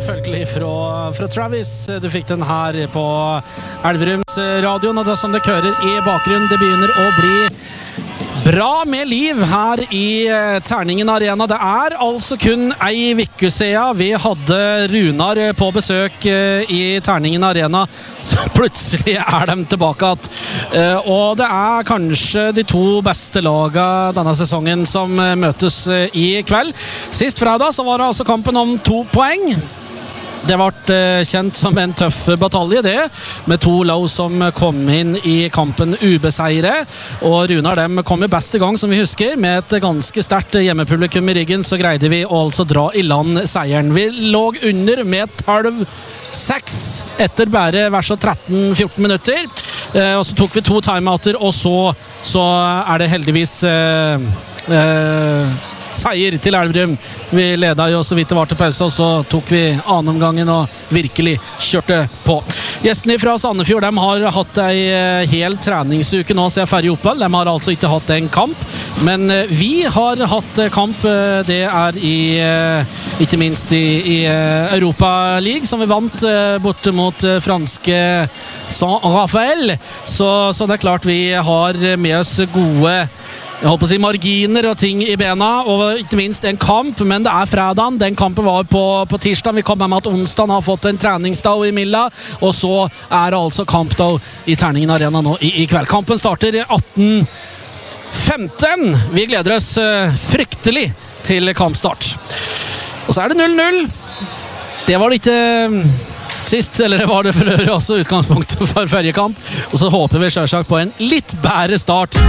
selvfølgelig fra Travis. Du fikk den her på Elverums radioen, og det er som det kører i bakgrunnen. Det begynner å bli bra med liv her i Terningen Arena. Det er altså kun ei uke siden vi hadde Runar på besøk i Terningen Arena. Så plutselig er de tilbake igjen. Og det er kanskje de to beste lagene denne sesongen som møtes i kveld. Sist fredag så var det altså kampen om 2 poeng. Det ble kjent som en tøff batalje, det, med to lag som kom inn i kampen ubeseiret. Og Runar, dem kom jo best i gang, som vi husker. Med et ganske sterkt hjemmepublikum i ryggen, så greide vi å altså dra i land seieren. Vi lå under med 12-6 etter bare vers og 13-14 minutter. Og så tok vi 2 timeouter, og så er det heldigvis seier til Elverum. Vi ledet jo så vidt det var til pause, og så tok vi annenomgangen og virkelig kjørte på. Gjestene fra Sandefjord, de har hatt ei hel treningsuke nå, så jeg ferdig opphold. De har altså ikke hatt en kamp, men vi har hatt kamp. Det er ikke minst i Europa League, som vi vant borte mot franske Saint-Raphael. Så det er klart vi har med oss gode, jeg håper å si, marginer og ting i bena, og ikke minst en kamp, men det er fredagen. Den kampen var på tirsdag. Vi kommer med at onsdagen har fått en treningsdag i Milla, og så er det altså kampdag i Terningen Arena nå i kveld. Kampen starter 18:15. Vi gleder oss fryktelig til kampstart. Og så er det 0-0. Det var det ikke sist, eller det var det for øvrig også utgangspunktet for forrige kamp. Og så håper vi selvsagt på en litt bedre start